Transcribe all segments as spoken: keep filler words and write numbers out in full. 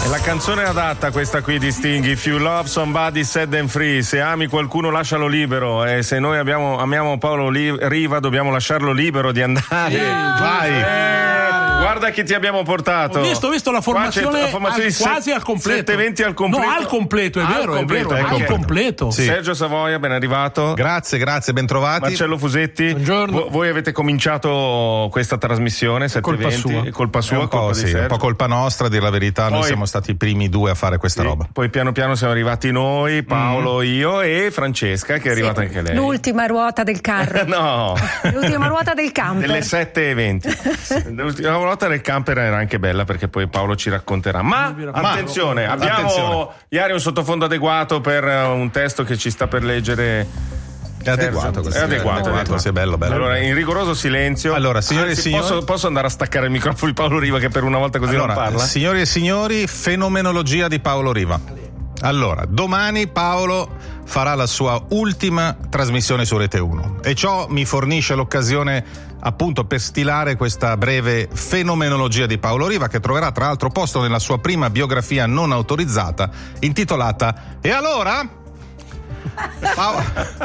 È la canzone adatta questa qui di Sting. If you love somebody, set them free. Se ami qualcuno, lascialo libero. E se noi abbiamo, amiamo Paolo Riva, dobbiamo lasciarlo libero di andare. Sì, vai. Eh, guarda che ti abbiamo portato. Ho visto, ho visto la formazione, la formazione al, quasi set, al completo. sette venti al completo. No, al completo, è al vero, completo, è vero, ecco. al completo. Sì. Sergio Savoia, ben arrivato. Grazie, grazie, ben trovati. Marcello Fusetti. Buongiorno. Vo- voi avete cominciato questa trasmissione sette venti. Colpa sua. Colpa sua, È un po', colpa sì, di Sergio. un po' colpa nostra, a dire la verità. Poi, noi siamo stati i primi due a fare questa sì, roba. Poi piano piano siamo arrivati noi, Paolo, mm. io e Francesca, che è arrivata sì, anche lei. L'ultima ruota del carro. No. L'ultima ruota del camper. Delle sette e venti. L'ultima ruota del camper era anche bella, perché poi Paolo ci racconterà. Ma, Ma attenzione, ma, abbiamo attenzione. ieri un sottofondo adeguato per un testo che ci sta per leggere. È adeguato, è adeguato, è adeguato. Sì, bello, bello. Allora, in rigoroso silenzio. Allora, signori Anzi, e signori, posso, posso andare a staccare il microfono di Paolo Riva, che per una volta così allora, non parla? Signori e signori, fenomenologia di Paolo Riva. Allora, domani Paolo farà la sua ultima trasmissione su Rete uno e ciò mi fornisce l'occasione appunto per stilare questa breve fenomenologia di Paolo Riva, che troverà tra l'altro posto nella sua prima biografia non autorizzata intitolata E allora? Paolo,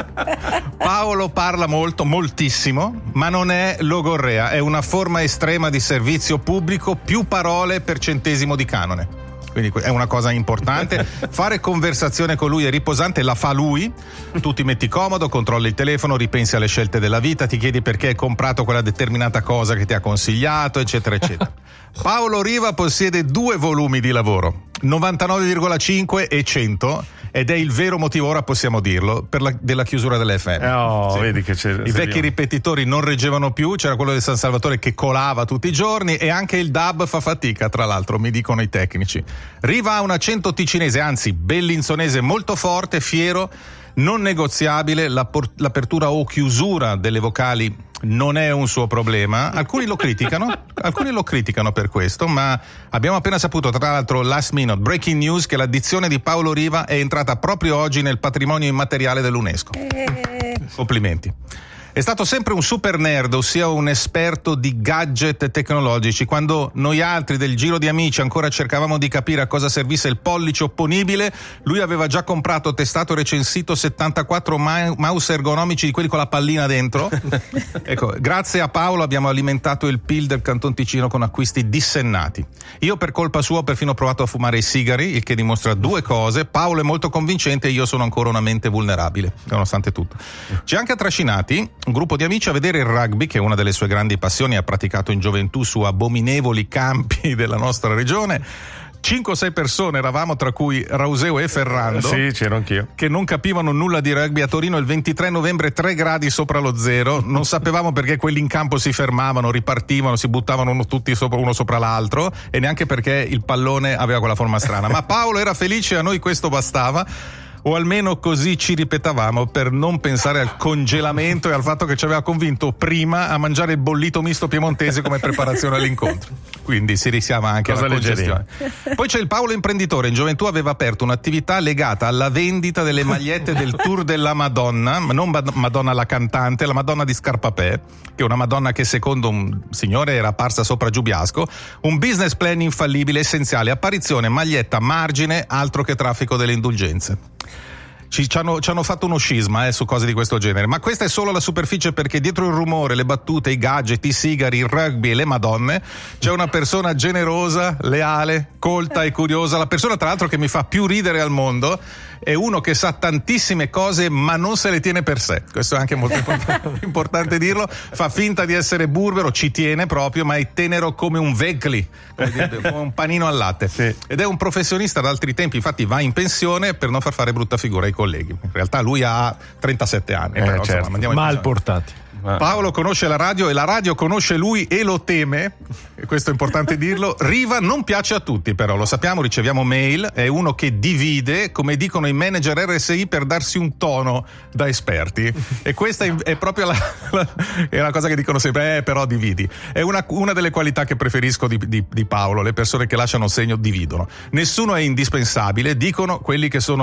Paolo parla molto, moltissimo, ma non è logorrea, è una forma estrema di servizio pubblico, più parole per centesimo di canone. Quindi è una cosa importante. Fare conversazione con lui è riposante, la fa lui. Tu ti metti comodo, controlli il telefono, ripensi alle scelte della vita, ti chiedi perché hai comprato quella determinata cosa che ti ha consigliato, eccetera, eccetera. Paolo Riva possiede due volumi di lavoro, novantanove virgola cinque e cento, ed è il vero motivo, ora possiamo dirlo, per la, della chiusura dell'F M. Oh, sì. Vedi che c'è. I vecchi ripetitori non reggevano più, c'era quello di San Salvatore che colava tutti i giorni e anche il D A B fa fatica, tra l'altro, mi dicono i tecnici. Riva ha un accento ticinese, anzi bellinzonese molto forte, fiero, non negoziabile, l'apertura o chiusura delle vocali non è un suo problema. Alcuni lo criticano, alcuni lo criticano per questo, ma abbiamo appena saputo, tra l'altro last minute, breaking news, che l'addizione di Paolo Riva è entrata proprio oggi nel patrimonio immateriale dell'UNESCO. Complimenti. È stato sempre un super nerd, ossia un esperto di gadget tecnologici. Quando noi altri del giro di amici ancora cercavamo di capire a cosa servisse il pollice opponibile, lui aveva già comprato, testato e recensito settantaquattro mouse ergonomici di quelli con la pallina dentro. Ecco, grazie a Paolo abbiamo alimentato il P I L del Canton Ticino con acquisti dissennati. Io per colpa sua ho perfino provato a fumare i sigari, il che dimostra due cose: Paolo è molto convincente e io sono ancora una mente vulnerabile, nonostante tutto. Ci ha anche trascinati un gruppo di amici a vedere il rugby, che è una delle sue grandi passioni, ha praticato in gioventù su abominevoli campi della nostra regione. Cinque o sei persone eravamo, tra cui Rauseo e Ferrando. Sì, c'ero anch'io. Che non capivano nulla di rugby. A Torino il ventitré novembre, tre gradi sopra lo zero. Non sapevamo perché quelli in campo si fermavano, ripartivano, si buttavano uno, tutti sopra, uno sopra l'altro, e neanche perché il pallone aveva quella forma strana. Ma Paolo era felice e a noi questo bastava. O almeno così ci ripetavamo, per non pensare al congelamento e al fatto che ci aveva convinto prima a mangiare il bollito misto piemontese come preparazione all'incontro. Quindi si rischiava anche Cosa alla congestione. Poi c'è il Paolo imprenditore. In gioventù aveva aperto un'attività legata alla vendita delle magliette del Tour della Madonna, ma non Madonna la cantante, la Madonna di Scarpapè, che è una Madonna che secondo un signore era apparsa sopra Giubiasco. Un business plan infallibile, essenziale: apparizione, maglietta, margine, altro che traffico delle indulgenze. Ci, ci, hanno, ci hanno fatto uno scisma eh, su cose di questo genere, ma questa è solo la superficie, perché dietro il rumore, le battute, i gadget, i sigari, il rugby e le madonne c'è una persona generosa, leale, colta e curiosa. La persona tra l'altro che mi fa più ridere al mondo è uno che sa tantissime cose ma non se le tiene per sé. Questo è anche molto importante, importante dirlo. Fa finta di essere burbero, ci tiene proprio, ma è tenero come un vegli, come, dire, come un panino al latte. Sì. Ed è un professionista da altri tempi, infatti va in pensione per non far fare brutta figura ai colleghi. In realtà lui ha trentasette anni, eh, però, certo. insomma, mal portati. Paolo conosce la radio e la radio conosce lui e lo teme, e questo è importante dirlo. Riva non piace a tutti, però lo sappiamo, riceviamo mail, è uno che divide, come dicono i manager R S I, per darsi un tono da esperti, e questa è, è proprio la, la, è una cosa che dicono sempre, eh però dividi. È una, una delle qualità che preferisco di, di, di Paolo: le persone che lasciano segno dividono. Nessuno è indispensabile, dicono quelli che sono